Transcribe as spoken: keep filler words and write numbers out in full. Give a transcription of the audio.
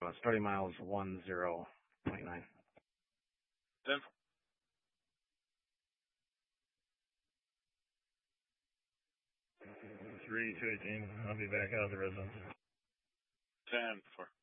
Uh, starting miles one zero point nine. ten. Three two eighteen. I'll be back out of the residence. ten four.